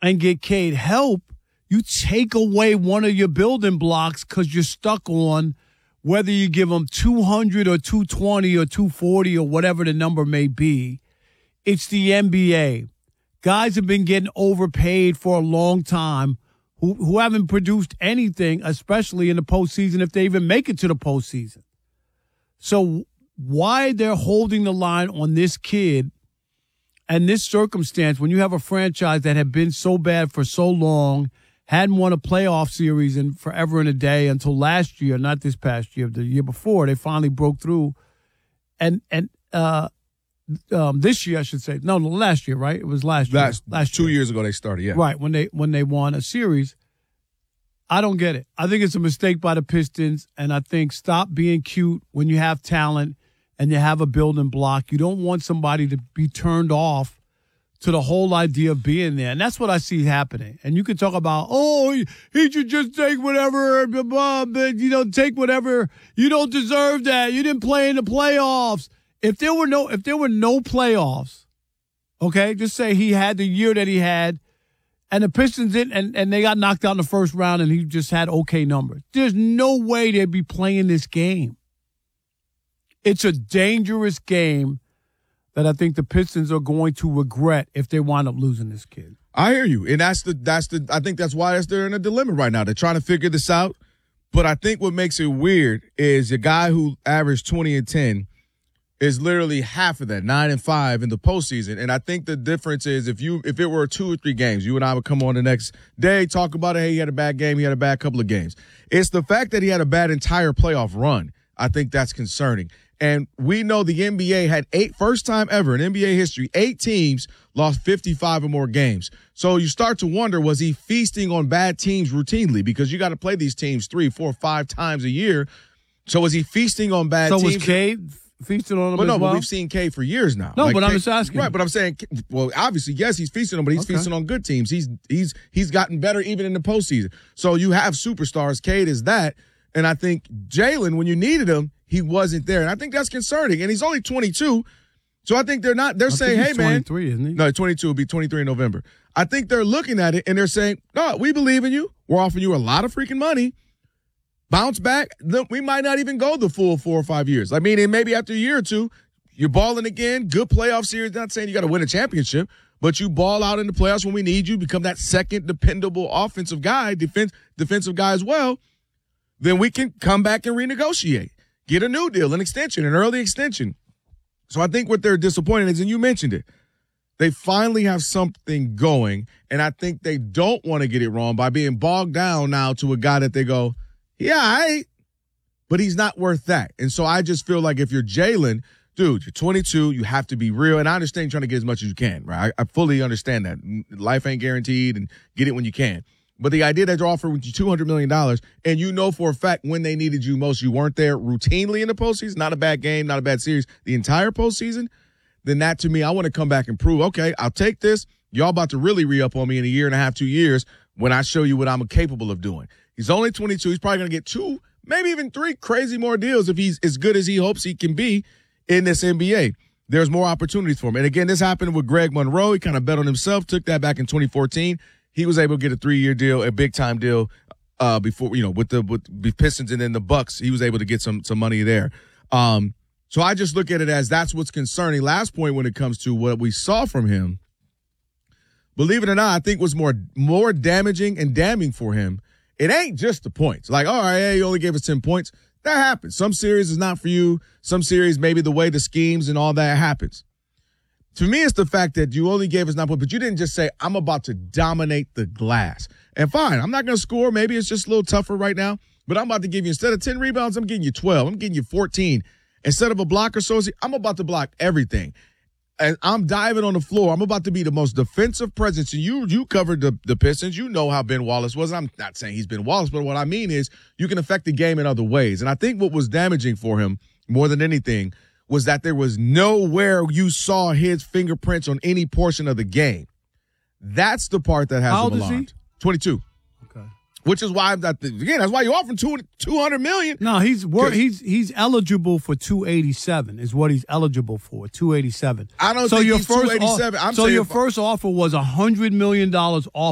and get Cade help, you take away one of your building blocks because you're stuck on whether you give him 200 or 220 or 240 or whatever the number may be. It's the NBA. Guys have been getting overpaid for a long time who haven't produced anything, especially in the postseason, if they even make it to the postseason. So why they're holding the line on this kid and this circumstance when you have a franchise that had been so bad for so long, hadn't won a playoff series in forever and a day until last year, not this past year, the year before, they finally broke through. And this year, I should say. No, last year, right? It was last year. Last 2 years ago they started, yeah. Right, when they won a series. I don't get it. I think it's a mistake by the Pistons, and I think stop being cute when you have talent and you have a building block. You don't want somebody to be turned off to the whole idea of being there. And that's what I see happening. And you can talk about, he should just take whatever, but, take whatever. You don't deserve that. You didn't play in the playoffs. If there were no playoffs, okay, just say he had the year that he had, and the Pistons didn't, and they got knocked out in the first round, and he just had okay numbers. There's no way they'd be playing this game. It's a dangerous game that I think the Pistons are going to regret if they wind up losing this kid. I hear you, and I think that's why they're in a dilemma right now. They're trying to figure this out, but I think what makes it weird is a guy who averaged 20 and 10 is literally half of that, 9 and 5 in the postseason. And I think the difference is if it were 2 or 3 games, you and I would come on the next day, talk about it. Hey, he had a bad game. He had a bad couple of games. It's the fact that he had a bad entire playoff run. I think that's concerning. And we know the NBA had first time ever in NBA history, 8 teams lost 55 or more games. So you start to wonder, was he feasting on bad teams routinely? Because you got to play these teams 3, 4, 5 times a year. So was he feasting on bad teams? So was Cade feasting on him as well? But we've seen Cade for years now. No, but I'm just asking. Right, but I'm saying, well, obviously, yes, he's feasting on them, but he's feasting on good teams. He's gotten better even in the postseason. So you have superstars. Cade is that. And I think Jalen, when you needed him, he wasn't there. And I think that's concerning. And he's only 22. So I think they're saying, hey, man. 23, isn't he? No, 22 will be 23 in November. I think they're looking at it and they're saying, no, we believe in you. We're offering you a lot of freaking money. Bounce back. We might not even go the full 4 or 5 years. I mean, and maybe after a year or two, you're balling again. Good playoff series. Not saying you got to win a championship, but you ball out in the playoffs when we need you. Become that second dependable offensive guy, defensive guy as well. Then we can come back and renegotiate. Get a new deal, an extension, an early extension. So I think what they're disappointed is, and you mentioned it, they finally have something going, and I think they don't want to get it wrong by being bogged down now to a guy that they go, yeah, all right, but he's not worth that. And so I just feel like if you're Jalen, dude, you're 22, you have to be real. And I understand you're trying to get as much as you can, right? I fully understand that. Life ain't guaranteed, and get it when you can. But the idea that they're offering you $200 million, and you know for a fact when they needed you most, you weren't there routinely in the postseason, not a bad game, not a bad series, the entire postseason, then that to me, I want to come back and prove, okay, I'll take this. Y'all about to really re-up on me in a year and a half, 2 years when I show you what I'm capable of doing. He's only 22. He's probably going to get 2, maybe even 3 crazy more deals if he's as good as he hopes he can be in this NBA. There's more opportunities for him. And again, this happened with Greg Monroe. He kind of bet on himself, took that back in 2014. He was able to get a 3-year deal, a big-time deal before, with the Pistons and then the Bucks. He was able to get some money there. So I just look at it as that's what's concerning. Last point when it comes to what we saw from him, believe it or not, I think was more damaging and damning for him. It ain't just the points. Like, all right, hey, you only gave us 10 points. That happens. Some series is not for you. Some series, maybe the way the schemes and all that happens. To me, it's the fact that you only gave us 9 points, but you didn't just say, I'm about to dominate the glass. And fine, I'm not going to score. Maybe it's just a little tougher right now, but I'm about to give you, instead of 10 rebounds, I'm getting you 12. I'm getting you 14. Instead of a block or so, I'm about to block everything. And I'm diving on the floor. I'm about to be the most defensive presence. And you covered the Pistons. You know how Ben Wallace was. I'm not saying he's Ben Wallace, but what I mean is you can affect the game in other ways. And I think what was damaging for him more than anything was that there was nowhere you saw his fingerprints on any portion of the game. That's the part that has him alarmed. How old is he? 22. Okay. Which is why, again, that's why you offer $200 million. No, he's eligible for 287 is what he's eligible for, 287. I don't think he's 287. Your first offer was $100 million off